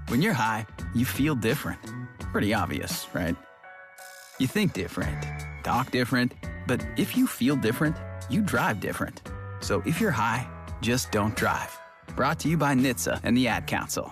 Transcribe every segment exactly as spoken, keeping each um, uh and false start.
When you're high, you feel different. Pretty obvious, right? You think different, talk different, but if you feel different, you drive different. So if you're high, just don't drive. Brought to you by N H T S A and the Ad Council.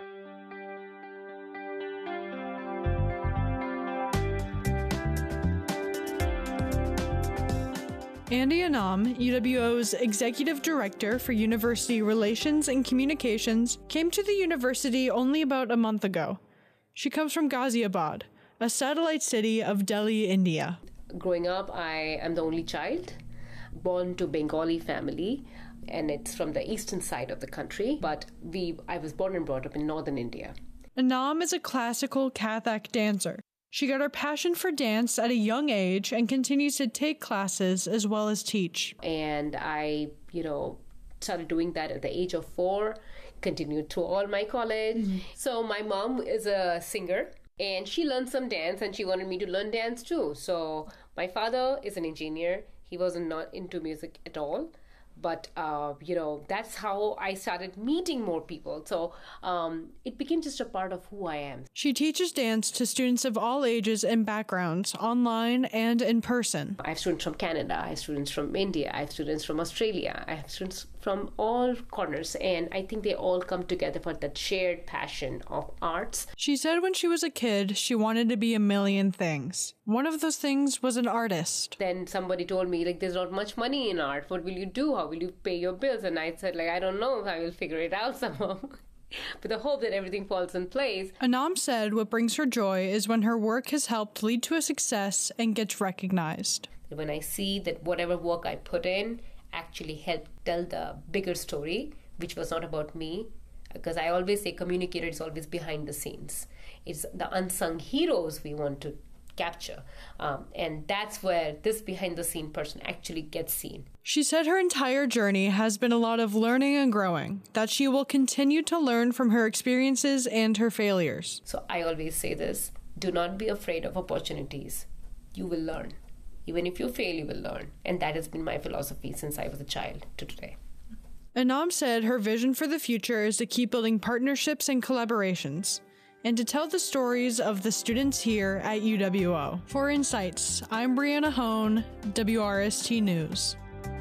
Andy Anam, U W O's Executive Director for University Relations and Communications, came to the university only about a month ago. She comes from Ghaziabad, a satellite city of Delhi, India. Growing up, I am the only child, born to Bengali family, and it's from the eastern side of the country, but we I was born and brought up in northern India. Anam is a classical Kathak dancer. She got her passion for dance at a young age and continues to take classes as well as teach. And I, you know, started doing that at the age of four, continued through all my college. Mm-hmm. So my mom is a singer and she learned some dance and she wanted me to learn dance too. So my father is an engineer. He wasn't not into music at all. But, uh, you know, that's how I started meeting more people. So um, it became just a part of who I am. She teaches dance to students of all ages and backgrounds, online and in person. I have students from Canada, I have students from India, I have students from Australia, I have students from all corners. And I think they all come together for that shared passion of arts. She said when she was a kid, she wanted to be a million things. One of those things was an artist. Then somebody told me, like, there's not much money in art. What will you do? How will you pay your bills? And I said, like, I don't know. I will figure it out somehow. With the hope that everything falls in place. Anam said what brings her joy is when her work has helped lead to a success and gets recognized. When I see that whatever work I put in actually helped tell the bigger story, which was not about me, because I always say communicator is always behind the scenes. It's the unsung heroes we want to capture. Um, and that's where this behind-the-scene person actually gets seen. She said her entire journey has been a lot of learning and growing, that she will continue to learn from her experiences and her failures. So I always say this, do not be afraid of opportunities. You will learn. Even if you fail, you will learn. And that has been my philosophy since I was a child to today. Anam said her vision for the future is to keep building partnerships and collaborations, and to tell the stories of the students here at U W O. For Insights, I'm Brianna Hone, W R S T News.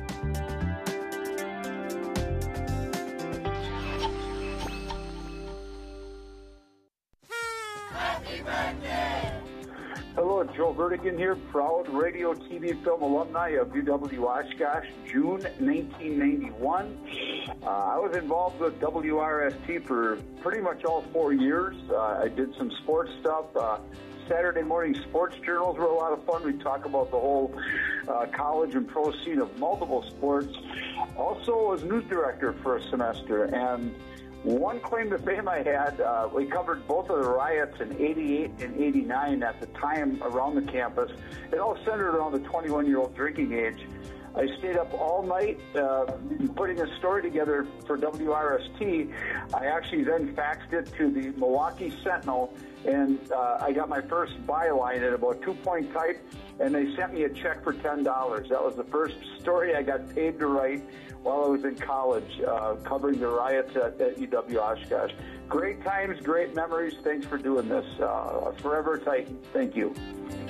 Hello, it's Joe Vertigan here, proud radio, T V, film alumni of U W Oshkosh, June nineteen ninety-one. Uh, I was involved with W R S T for pretty much all four years. Uh, I did some sports stuff. Uh, Saturday morning sports journals were a lot of fun. We talk about the whole uh, college and pro scene of multiple sports. Also was news director for a semester, and one claim to fame I had, uh, we covered both of the riots in eighty-eight and eighty-nine at the time around the campus. It all centered around the twenty-one-year-old drinking age. I stayed up all night uh, putting a story together for W R S T. I actually then faxed it to the Milwaukee Sentinel, and uh, I got my first byline at about two-point type, and they sent me a check for ten dollars. That was the first story I got paid to write while I was in college, uh, covering the riots at, at U W Oshkosh. Great times, great memories. Thanks for doing this. Uh, forever Titan. Thank you.